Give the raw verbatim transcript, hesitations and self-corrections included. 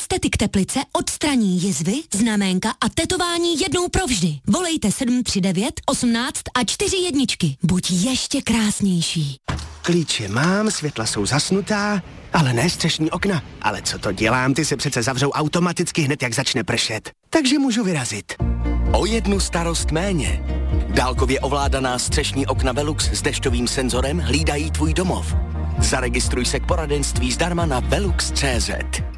Estetik Teplice odstraní jizvy, znaménka a tetování jednou provždy. Volejte sedm tři devět osmnáct a čtyři jedničky. Buď ještě krásnější. Klíče mám, světla jsou zasnutá, ale ne střešní okna. Ale co to dělám, ty se přece zavřou automaticky hned, jak začne pršet. Takže můžu vyrazit. O jednu starost méně. Dálkově ovládaná střešní okna Velux s dešťovým senzorem hlídají tvůj domov. Zaregistruj se k poradenství zdarma na velux tečka cé zet.